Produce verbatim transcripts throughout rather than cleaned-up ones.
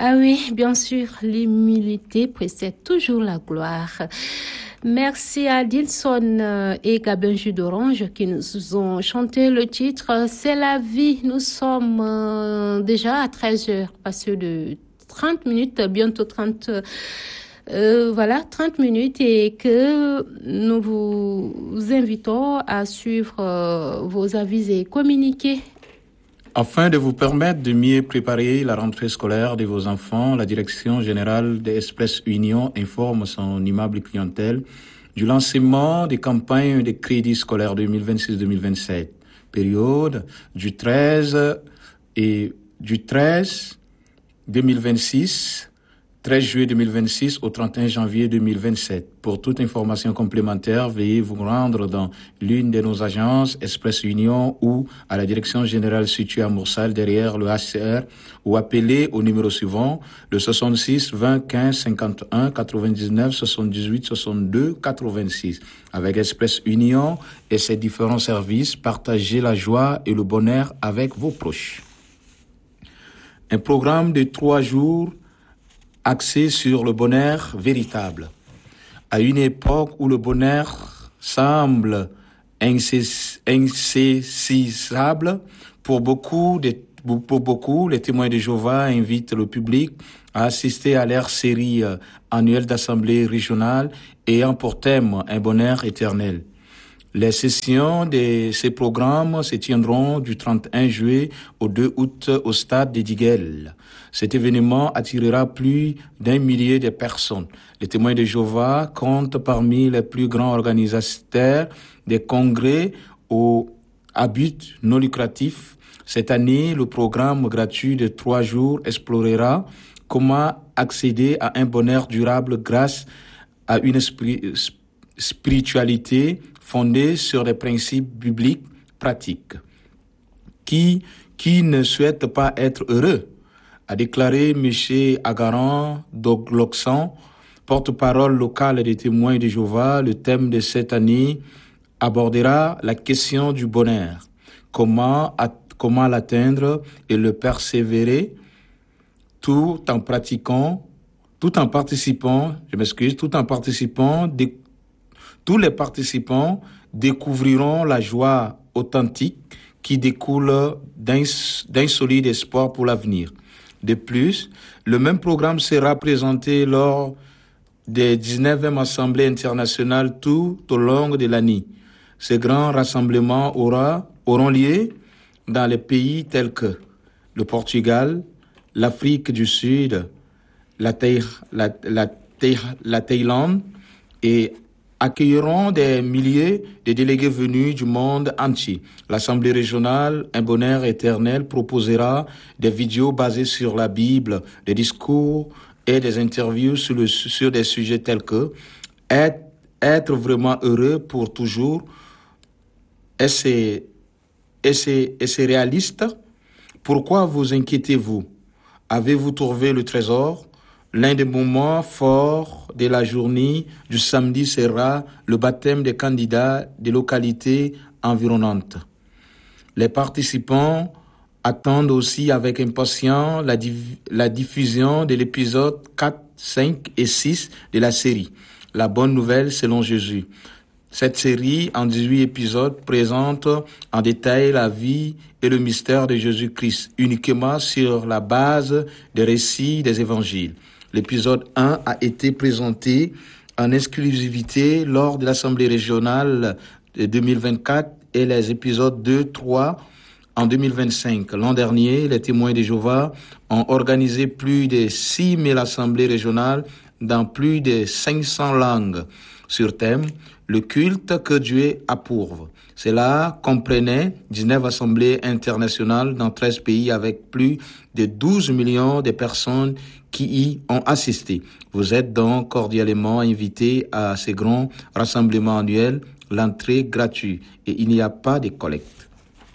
Ah oui, bien sûr, l'humilité précède toujours la gloire. Merci à Dilson et Gabin Jus d'Orange qui nous ont chanté le titre « C'est la vie ». Nous sommes déjà à treize heures, passé de trente minutes, bientôt trente Euh, voilà, trente minutes et que nous vous invitons à suivre euh, vos avis et communiquer. Afin de vous permettre de mieux préparer la rentrée scolaire de vos enfants, la Direction générale des Express Union informe son immeuble clientèle du lancement des campagnes de crédit scolaire deux mille vingt-six deux mille vingt-sept, période du treize et du treize deux mille vingt-six treize juillet deux mille vingt-six au trente et un janvier deux mille vingt-sept. Pour toute information complémentaire, veuillez vous rendre dans l'une de nos agences Express Union ou à la direction générale située à Moursal derrière le H C R ou appelez au numéro suivant le soixante-six vingt quinze cinquante et un quatre-vingt-dix-neuf soixante-dix-huit soixante-deux quatre-vingt-six. Avec Express Union et ses différents services, partagez la joie et le bonheur avec vos proches. Un programme de trois jours axé sur le bonheur véritable. À une époque où le bonheur semble insaisissable, pour beaucoup, de, pour beaucoup, les témoins de Jéhovah invitent le public à assister à leur série annuelle d'assemblée régionale ayant pour thème un bonheur éternel. Les sessions de ces programmes se tiendront du trente et un juillet au deux août au stade de Diguel. Cet événement attirera plus d'un millier de personnes. Les témoins de Jéhovah comptent parmi les plus grands organisateurs des congrès au, à but non lucratif. Cette année, le programme gratuit de trois jours explorera comment accéder à un bonheur durable grâce à une spiritualité fondée sur des principes bibliques pratiques. Qui, qui ne souhaite pas être heureux, a déclaré M. Agaran Dogloxan, porte-parole locale des témoins de Jéhovah. Le thème de cette année abordera la question du bonheur. Comment, comment l'atteindre et le persévérer tout en pratiquant, tout en participant, je m'excuse, tout en participant des Tous les participants découvriront la joie authentique qui découle d'un, d'un solide espoir pour l'avenir. De plus, le même programme sera présenté lors des dix-neuvième Assemblées internationales tout au long de l'année. Ces grands rassemblements aura, auront lieu dans les pays tels que le Portugal, l'Afrique du Sud, la, Thaï, la, la, Thaï, la Thaïlande et accueilleront des milliers de délégués venus du monde entier. L'Assemblée régionale Un bonheur éternel proposera des vidéos basées sur la Bible, des discours et des interviews sur, le, sur des sujets tels que être, être vraiment heureux pour toujours. Est-ce, est-ce, est-ce réaliste? Pourquoi vous inquiétez-vous? Avez-vous trouvé le trésor? L'un des moments forts de la journée du samedi sera le baptême des candidats des localités environnantes. Les participants attendent aussi avec impatience la, div- la diffusion de l'épisode quatre, cinq et six de la série « La bonne nouvelle selon Jésus ». Cette série, en dix-huit épisodes, présente en détail la vie et le mystère de Jésus-Christ, uniquement sur la base des récits des évangiles. L'épisode un a été présenté en exclusivité lors de l'Assemblée régionale de deux mille vingt-quatre et les épisodes deux, trois en deux mille vingt-cinq. L'an dernier, les témoins de Jéhovah ont organisé plus de six mille assemblées régionales dans plus de cinq cents langues sur thème « Le culte que Dieu approuve ». Cela comprenait dix-neuf assemblées internationales dans treize pays avec plus de douze millions de personnes qui y ont assisté. Vous êtes donc cordialement invités à ces grands rassemblements annuels, l'entrée gratuite et il n'y a pas de collecte.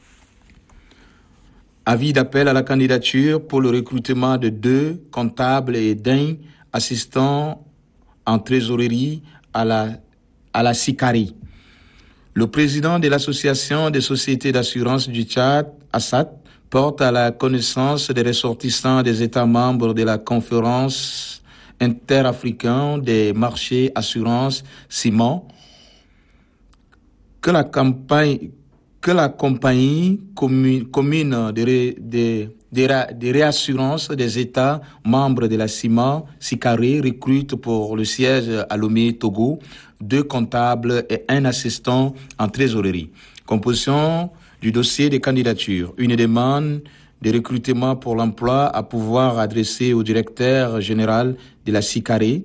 Avis d'appel à la candidature pour le recrutement de deux comptables et d'un assistant en trésorerie à la, à la SICARI. Le président de l'Association des sociétés d'assurance du Tchad, Assad, porte à la connaissance des ressortissants des États membres de la conférence interafricaine des marchés assurances C I M A que la campagne que la compagnie commune, commune de, ré, de, de, de réassurance des États membres de la C I M A, Sicaré, recrute pour le siège à Lomé, Togo, deux comptables et un assistant en trésorerie. Composition du dossier de candidature. Une demande de recrutement pour l'emploi à pouvoir adresser au directeur général de la Sicaré.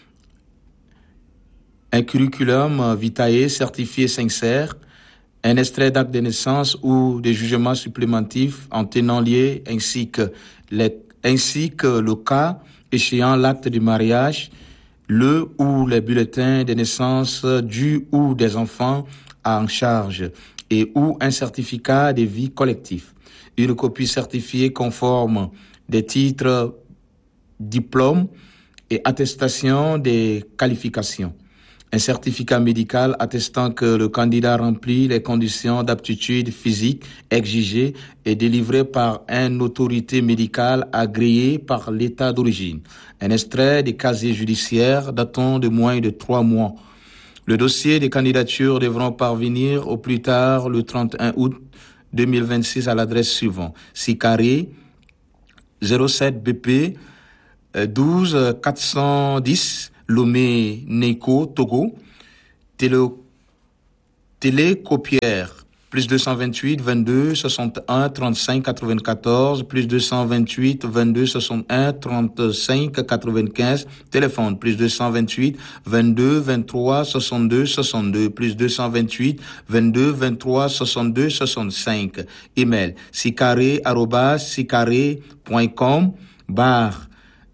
Un curriculum vitae certifié sincère, un extrait d'acte de naissance ou de jugement supplémentif en tenant lieu ainsi que, les, ainsi que le cas échéant l'acte du mariage, le ou les bulletins de naissance du ou des enfants en charge et ou un certificat de vie collectif. Une copie certifiée conforme des titres, diplômes et attestations des qualifications. Un certificat médical attestant que le candidat remplit les conditions d'aptitude physique exigées est délivré par une autorité médicale agréée par l'État d'origine. Un extrait des casiers judiciaires datant de moins de trois mois. Le dossier des candidatures devront parvenir au plus tard le trente et un août deux mille vingt-six à l'adresse suivante. Sicaré, zéro sept B P, douze quatre cent dix, Lomé, Neiko, Togo. Télé, télécopière, plus deux cent vingt-huit, vingt-deux, soixante et un, trente-cinq, quatre-vingt-quatorze, plus deux cent vingt-huit, vingt-deux, soixante et un, trente-cinq, quatre-vingt-quinze. Téléphone, plus deux cent vingt-huit, vingt-deux, vingt-trois, soixante-deux, soixante-deux, plus deux cent vingt-huit, vingt-deux, vingt-trois, soixante-deux, soixante-cinq. Email, sicaré, arobase, sicaré point com, barre,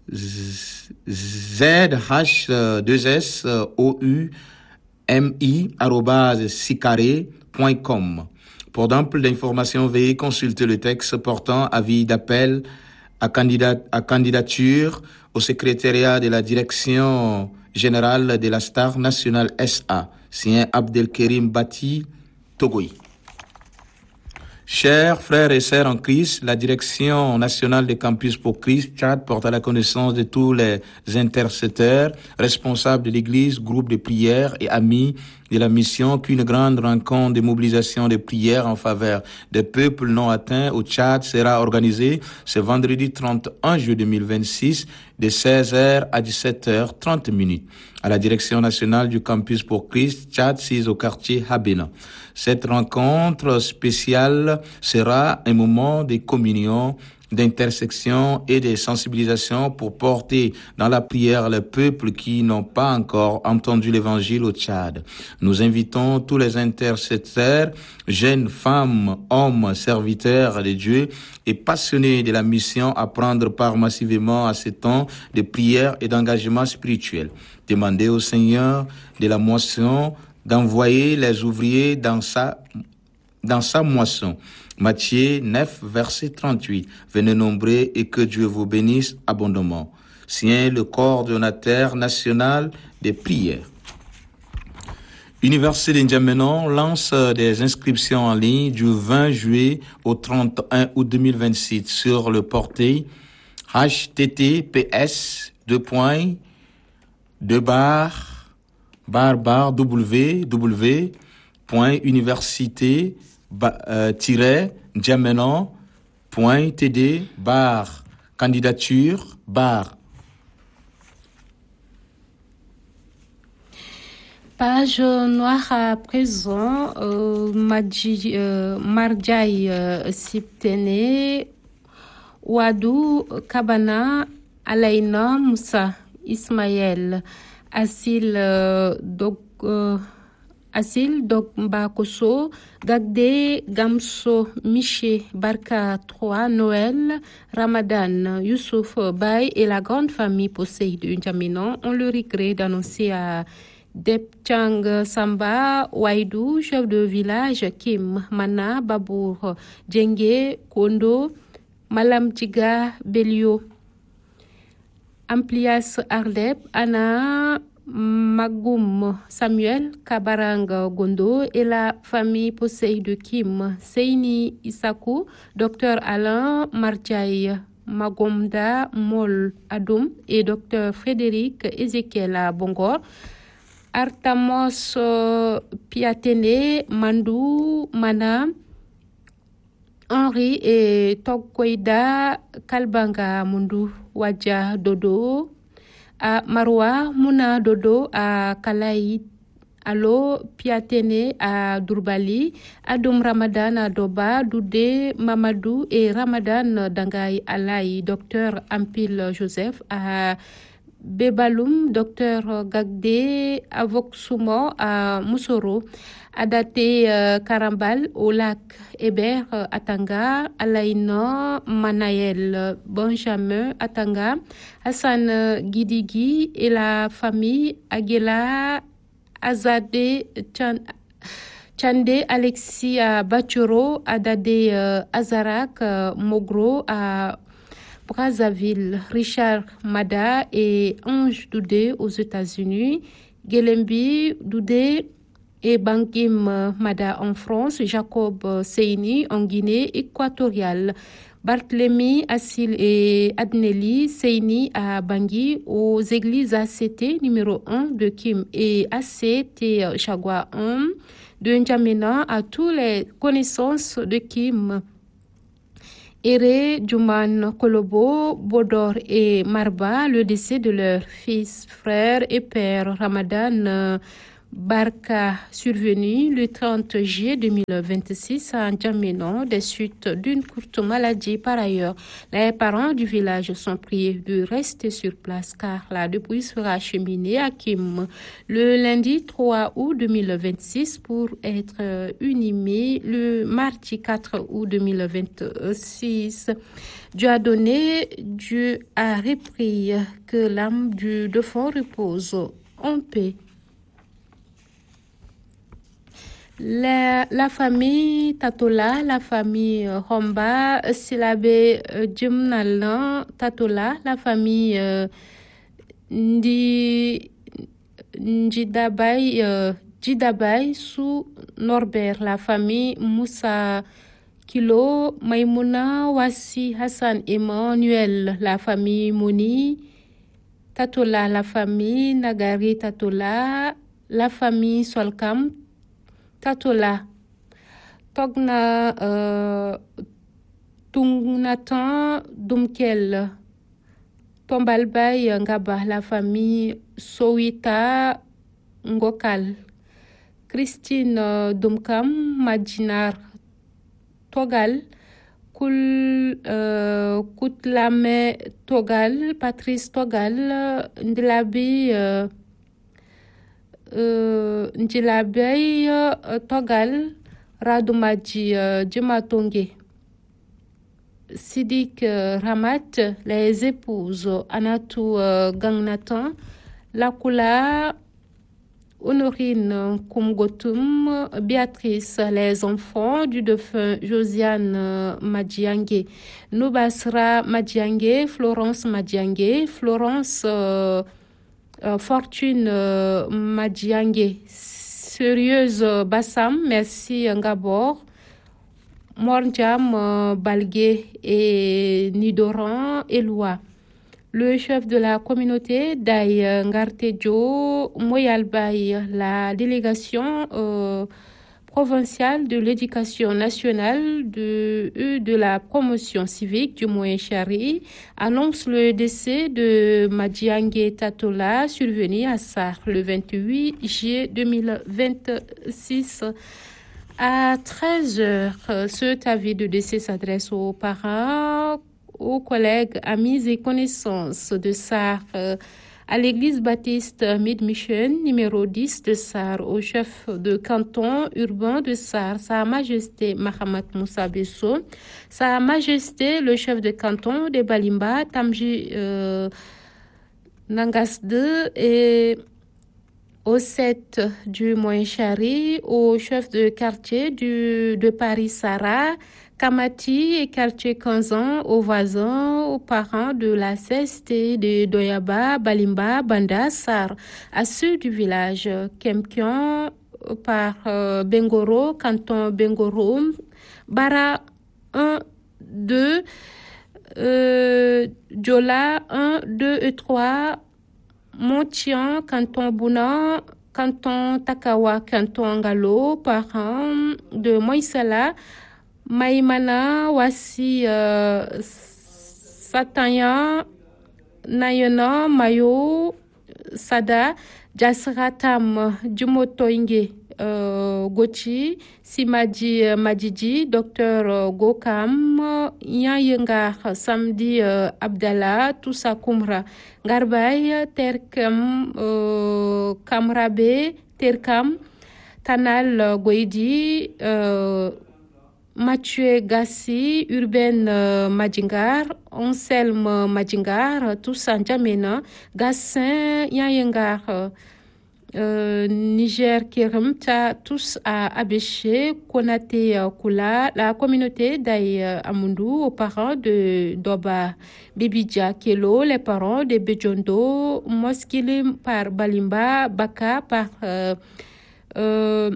Z H deux S O U M I arobase sicaré point com. Pour d'amples informations, veuillez consulter le texte portant avis d'appel à, candidat, à candidature au secrétariat de la Direction générale de la Star Nationale S A. Signé Abdelkerim Bati, Togoï. Chers frères et sœurs en Christ, la Direction nationale des campus pour Christ, Tchad, porte à la connaissance de tous les intercesseurs, responsables de l'Église, groupes de prière et amis de la mission qu'une grande rencontre de mobilisation de prière en faveur des peuples non atteints au Tchad sera organisée ce vendredi trente et un juillet deux mille vingt-six de seize heures à dix-sept heures trente minutes à la Direction nationale du campus pour Christ, Tchad, six au quartier Habena. Cette rencontre spéciale sera un moment de communion, d'intersection et de sensibilisation pour porter dans la prière les peuples qui n'ont pas encore entendu l'évangile au Tchad. Nous invitons tous les intercesseurs, jeunes, femmes, hommes, serviteurs de Dieu et passionnés de la mission à prendre part massivement à ces temps de prière et d'engagement spirituel. Demandez au Seigneur de la moisson d'envoyer les ouvriers dans sa, dans sa moisson. Matthieu neuf, verset trente-huit. Venez nombreux et que Dieu vous bénisse abondamment. Signé le coordonnateur national des prières. Université de N'Djamena lance des inscriptions en ligne du vingt juillet au trente et un août deux mille vingt-six sur le portail H T T P S deux points deux barres barre barre www point université tiret N'Djamena point T D barre candidature barre. Page noire à présent, euh, Madji, euh, Marjaï euh, Siptene, Ouadou Kabana, Alaina Moussa, Ismaël, Asil euh, Dok, euh, Asil Dokbakoso, Gagde Gamso, Miché, Barka trois, Noël, Ramadan, Youssouf Bay et la grande famille Posey de N'Djamena ont le regret d'annoncer à Depchang Samba Waidou, chef de village, Kim Mana Babour Djenge Kondo Malam Tiga Belio Amplias Ardep Anna Magoum Samuel Kabarang Gondo et la famille Posey de Kim, Seini Isakou, Docteur Alain Marjaï Magomda Mol Adoum et Docteur Frédéric Ezekiel Bongor, Artamos Piatene Mandou Mana, Henri et Tokweida Kalbanga Mundu Wadja Dodo, à Marwa Mouna Dodo à Kalaï, Allo Piatene à Durbali, Adoum Ramadan à Doba, Doudé Mamadou et Ramadan Dangay Alaï, Docteur Ampil Joseph à Bebaloum, Docteur Gagdé à Voxumo à Moussoro, Adate euh, Karambal au lac Hébert euh, Atanga, Alaïna Manaël Benjamin Atanga, Hassan euh, Guidigi et la famille Aguela Azade Chan, Chande Alexis à Bachoro, Adade euh, Azarak euh, Mogro à Brazzaville, Richard Mada et Ange Doudé aux États-Unis, Gelembi Doudé et Bankim Mada en France, Jacob Seini en Guinée équatoriale, Barthélemy Assil et Adneli Seini à Bangui aux églises A C T numéro un de Kim et A C T Chagua un de N'Djamena à toutes les connaissances de Kim. Ere, Djouman, Kolobo, Bodor et Marba, le décès de leur fils, frère et père Ramadan Barka, survenu le trente juillet deux mille vingt-six à N'Djamena des suites d'une courte maladie. Par ailleurs, les parents du village sont priés de rester sur place car la dépouille sera acheminée à Kim le lundi trois août deux mille vingt-six pour être inhumée le mardi quatre août deux mille vingt-six. Dieu a donné, Dieu a repris, que l'âme du défunt repose en paix. La, la famille Tatola, la famille Homba, Silabé Djumnalan Tatola, la famille euh, Ndi, Ndjidabay, euh, Djidabay sous Norbert, la famille Moussa Kilo, Maïmouna Wassi Hassan Emmanuel, la famille Mouni Tatola, la famille Nagari Tatola, la famille Solkam Tatola, Togna euh, Tungnatan Dumkel, Tombalbay Ngaba, la famille Sowita Ngokal, Christine euh, Dumkam, Majinar Togal, Kul euh, Kutlame Togal, Patrice Togal, Ndlabi euh, Uh, Ndjilabey uh, Togal, Radoumadji uh, Djimatonge, Sidik uh, Ramat, les épouses Anatou uh, Gangnatan, Lakula, Honorine Kumgotum, Béatrice, les enfants du défunt Josiane uh, Madjiangue, Noubasra Madjiangue, Florence Madjiangue, Florence uh, Euh, Fortune euh, Madjiangue, Sérieuse euh, Bassam, merci Ngabor, Morjam euh, Balgué et Nidoran Eloua. Le chef de la communauté Daï Ngartejo Moyalbaï, la délégation euh, provinciale de l'éducation nationale de, de la promotion civique du Moyen-Chari annonce le décès de Madjiangue Tatola survenu à Sarre le vingt-huit juillet deux mille vingt-six à treize heures. Cet avis de décès s'adresse aux parents, aux collègues, amis et connaissances de Sarre, à l'église baptiste Mid-Mission, numéro dix de Sarre, au chef de canton urbain de Sarre, Sa Majesté Mahamat Moussa Besso, Sa Majesté le chef de canton de Balimba, Tamji euh, Nangasde, et au sept du Moyen-Chari, au chef de quartier du, de Paris Sarah, Kamati et quartier Kanzan aux voisins, aux parents de la C S T de Doyaba, Balimba, Banda, Sar, à ceux du village Kemkion par euh, Bengoro, canton Bengoro, Bara un, deux, euh, Djola un, deux et trois, Montian, canton Bounan, canton Takawa, canton Ngalo, parents de Moïsala, Maïmana, Wassi, euh, Satanya, Nayana, Mayo, Sada, Jasratam, Jumotoinge, euh, Gochi, Simadi euh, Madiji, docteur euh, Gokam, Yanyengar, Samedi euh, Abdallah, Toussa Kumra, Garbay, Terkam, euh, Kamrabe, Terkam, Tanal euh, Goidi, euh, Mathieu Gassi, Urbain euh, Madjingar, Anselme Madjingar, Toussa Djamena, Gassin Yanyengar, euh, Niger Keremta, tous à Abéché, Konate euh, Kula, la communauté d'Aïe euh, Amundou, aux parents de Doba Bibidja Kelo, les parents de Bejondo, Moskilim par Balimba, Baka par euh, euh,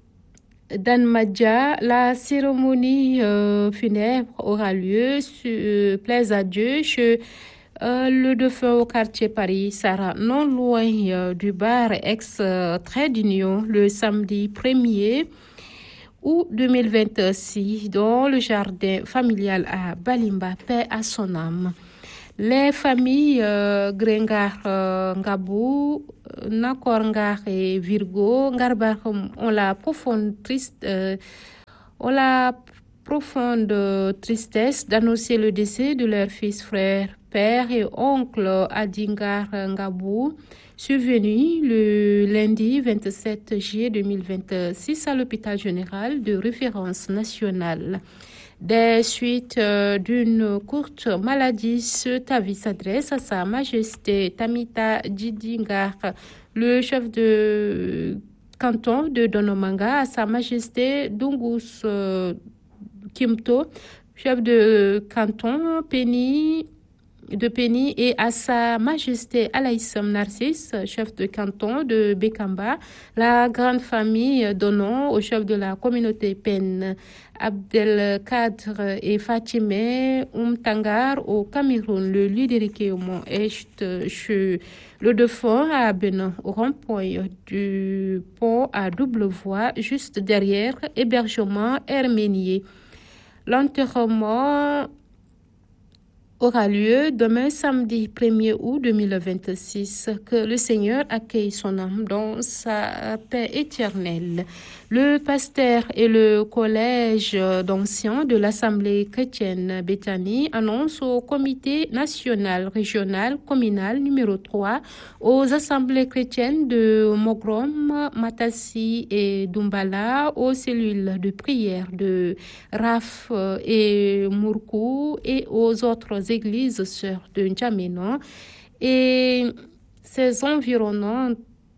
Dan Madja. La cérémonie euh, funèbre aura lieu sur euh, Place à Dieu chez euh, le défunt au quartier Paris, Sarah, non loin euh, du bar ex-Trait d'Union, le samedi premier août deux mille vingt-six, dans le jardin familial à Balimba, paix à son âme. Les familles euh, Grengar euh, Ngabou, Nakor Ngar et Virgo Ngarbar ont la profonde triste, euh, ont la profonde tristesse d'annoncer le décès de leur fils, frère, père et oncle Adingar Ngabou, survenu le lundi vingt-sept juillet deux mille vingt-six à l'hôpital général de référence nationale. Des suites euh, d'une courte maladie, ce avis s'adresse à Sa Majesté Tamita Djidingar, le chef de canton de Donomanga, à Sa Majesté Dungus euh, Kimto, chef de canton Penny de Penny, et à Sa Majesté Alaïsam Narcisse, chef de canton de Bekamba, la grande famille donnant au chef de la communauté Pen, Abdelkader et Fatime Umtangar au Cameroun, le Lidérike au Mont-Est, le défunt à Benin, au rond-point du pont à double voie, juste derrière hébergement Herménier. L'enterrement aura lieu demain samedi premier août deux mille vingt-six. Que le Seigneur accueille son âme dans sa paix éternelle. Le pasteur et le collège d'anciens de l'Assemblée chrétienne Béthanie annoncent au comité national, régional, communal numéro trois, aux assemblées chrétiennes de Mogrom, Matassi et Doumbala, aux cellules de prière de Raf et Mourkou et aux autres églises sœurs de N'Djamena et ses environnantes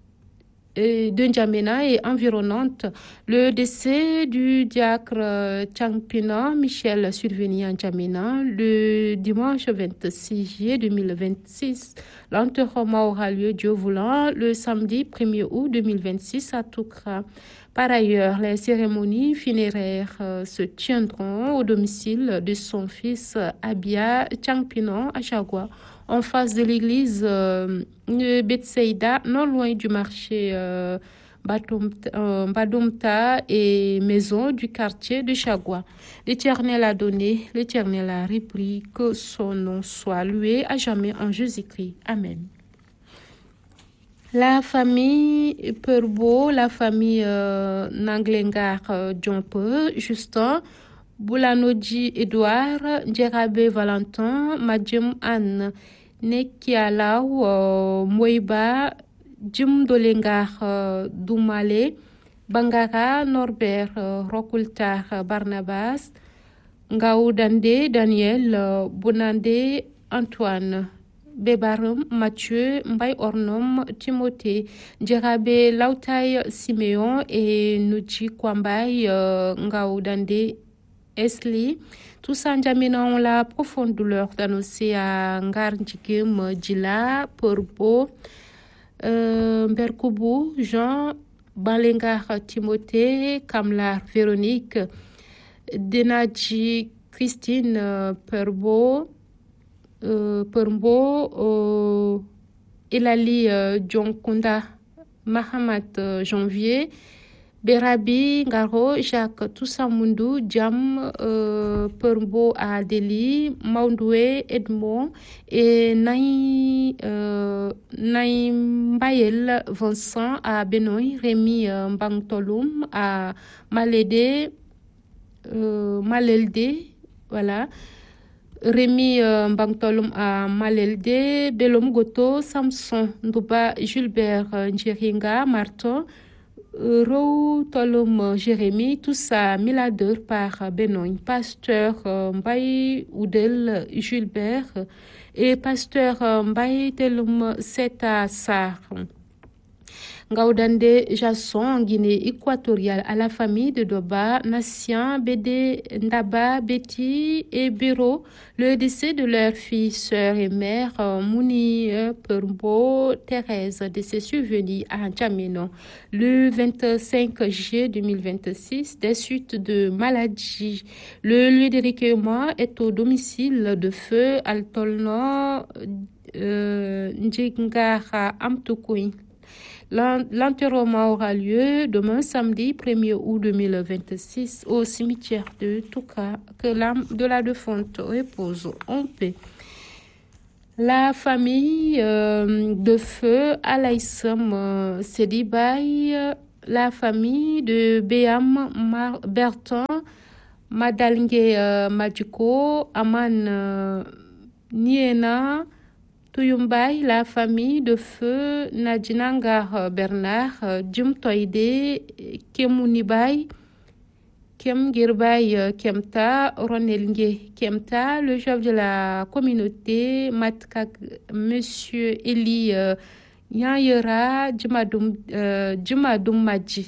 de N'Djamena et environnantes. Le décès du diacre Tchangpina Michel survenu à N'Djamena le dimanche vingt-six juillet deux mille vingt-six. L'enterrement aura lieu, Dieu voulant, le samedi premier août deux mille vingt-six à Toukra. Par ailleurs, les cérémonies funéraires euh, se tiendront au domicile de son fils Abia Tchangpina à Chagua, en face de l'église euh, de Betsaïda, non loin du marché euh, Badoumta et maison du quartier de Chagua. L'Éternel a donné, l'Éternel a repris, que son nom soit loué à jamais en Jésus-Christ. Amen. La famille Perbo, la famille euh, Nanglengar euh, Djompe, Justin, Boulanoji Edouard, Djerabe Valentin, Madjem Anne, Nekialaou, euh, Moïba, Djim Dolengar euh, Doumale, Bangara, Norbert, euh, Rokultar Barnabas, Ngaoudande, Daniel, euh, Bonande, Antoine, Bebarum, Mathieu, Mbay Ornom, Timothée, Djerabe Lautaï Siméon et Nuchi Kwambay euh, Ngaoudande Esli. Tous en Djamena ont la profonde douleur d'annoncer à Ngar Njikim Djila, Porbo, euh, Mberkoubou, Jean, Balengar Timothée, Kamlar Véronique, Denadji Christine euh, Perbo, euh, Perbo, euh, Elali euh, Djonkunda, Mahamat euh, Janvier, Berabi Ngaro, Jacques Toussamoundou, Djam euh, Perbo à Delhi, Maundoué Edmond et Naï euh, Mbayel Vincent à Benoît, Rémi euh, Mbangtoloum à Malédé, euh, Malelde, voilà. Rémi euh, Mbangtoloum à Malelde, Belom Goto, Samson, Ndouba, Gilbert euh, Njeringa, Martin, Rou Tolom Jérémy, tout ça Miladeur par Benoît, pasteur euh, Mbaye Oudel Gilbert et pasteur euh, Mbaye Telum Seta Sar. Ngaoudande Jasson en Guinée équatoriale à la famille de Doba, Nassien, Bédé, Ndaba, Betty et Biro, le décès de leur fille, sœur et mère, Mouni Permbo, Thérèse, décès survenu à Djamena le vingt-cinq juillet deux mille vingt-six, des suites de maladie. Le lieu de recueillement est au domicile de feu Altolno euh, Njingara Amtoukoui. L'enterrement aura lieu demain samedi premier août deux mille vingt-six au cimetière de Touka. Que l'âme de la défunte repose en paix. La famille euh, de feu Alaïsam euh, Sedibay, la famille de Béam Mar- Berton, Madalnge euh, Madjiko, Aman euh, Niena, Tuyumbay, la famille de feu Nadjinangar Bernard, Djum Toide, Kemounibay, Kem Girbay Kemta, Ronelnge Kemta, le chef de la communauté, Matkak, Monsieur Eli Nyayera, Djumadoum Madji,